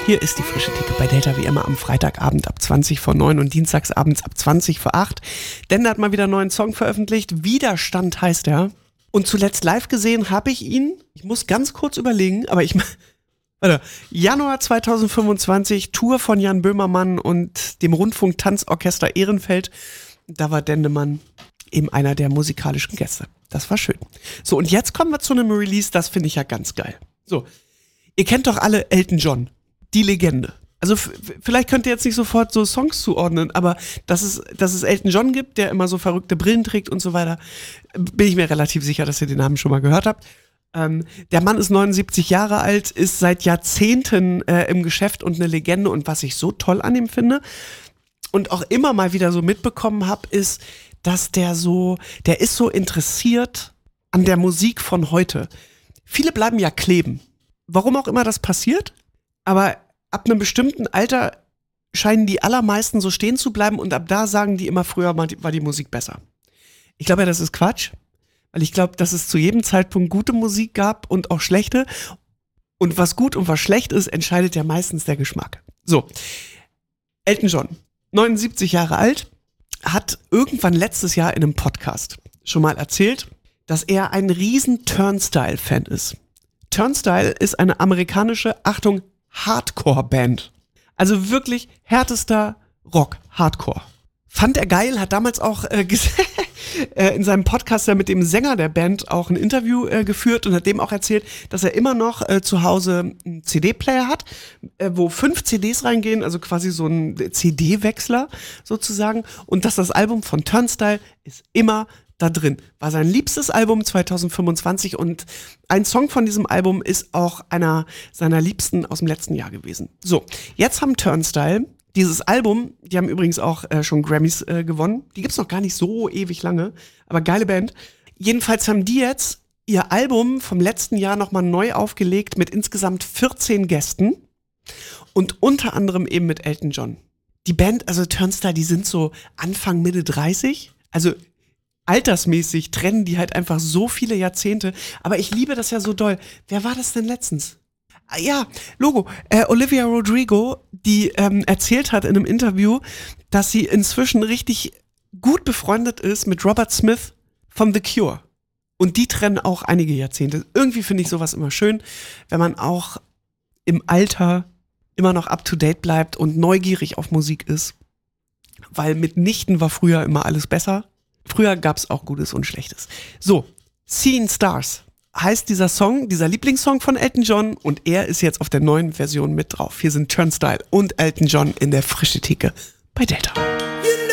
Hier ist die frische Theke bei Delta wie immer am Freitagabend ab 20 vor 9 und dienstagsabends ab 20 vor 8. Dende hat mal wieder einen neuen Song veröffentlicht. Widerstand heißt er. Und zuletzt live gesehen habe ich ihn, ich muss ganz kurz überlegen, aber Januar 2025, Tour von Jan Böhmermann und dem Rundfunk-Tanzorchester Ehrenfeld. Da war Dendemann eben einer der musikalischen Gäste. Das war schön. So, und jetzt kommen wir zu einem Release, das finde ich ja ganz geil. So, ihr kennt doch alle Elton John, die Legende. Also vielleicht könnt ihr jetzt nicht sofort so Songs zuordnen, aber dass es Elton John gibt, der immer so verrückte Brillen trägt und so weiter, bin ich mir relativ sicher, dass ihr den Namen schon mal gehört habt. Der Mann ist 79 Jahre alt, ist seit Jahrzehnten im Geschäft und eine Legende. Und was ich so toll an ihm finde und auch immer mal wieder so mitbekommen habe, ist, dass der ist so interessiert an der Musik von heute. Viele bleiben ja kleben. Warum auch immer das passiert, aber ab einem bestimmten Alter scheinen die allermeisten so stehen zu bleiben und ab da sagen die immer, früher war die Musik besser. Ich glaube ja, das ist Quatsch, weil ich glaube, dass es zu jedem Zeitpunkt gute Musik gab und auch schlechte. Und was gut und was schlecht ist, entscheidet ja meistens der Geschmack. So, Elton John, 79 Jahre alt, hat irgendwann letztes Jahr in einem Podcast schon mal erzählt, dass er ein riesen Turnstile-Fan ist. Turnstile ist eine amerikanische, Achtung, Hardcore-Band. Also wirklich härtester Rock, Hardcore. Fand er geil, hat damals auch in seinem Podcast ja mit dem Sänger der Band auch ein Interview geführt und hat dem auch erzählt, dass er immer noch zu Hause einen CD-Player hat, wo 5 CDs reingehen, also quasi so ein CD-Wechsler sozusagen, und dass das Album von Turnstile ist immer da drin. War sein liebstes Album 2025 und ein Song von diesem Album ist auch einer seiner liebsten aus dem letzten Jahr gewesen. So, jetzt haben Turnstile dieses Album, die haben übrigens auch schon Grammys gewonnen. Die gibt's noch gar nicht so ewig lange, aber geile Band. Jedenfalls haben die jetzt ihr Album vom letzten Jahr nochmal neu aufgelegt mit insgesamt 14 Gästen und unter anderem eben mit Elton John. Die Band, also Turnstile, die sind so Anfang, Mitte 30, also altersmäßig trennen die halt einfach so viele Jahrzehnte. Aber ich liebe das ja so doll. Wer war das denn letztens? Ja, Logo. Olivia Rodrigo, die erzählt hat in einem Interview, dass sie inzwischen richtig gut befreundet ist mit Robert Smith von The Cure. Und die trennen auch einige Jahrzehnte. Irgendwie finde ich sowas immer schön, wenn man auch im Alter immer noch up-to-date bleibt und neugierig auf Musik ist. Weil mitnichten war früher immer alles besser. Früher gab's auch Gutes und Schlechtes. So, Seeing Stars heißt dieser Song, dieser Lieblingssong von Elton John und er ist jetzt auf der neuen Version mit drauf. Hier sind Turnstile und Elton John in der frische Theke bei Delta.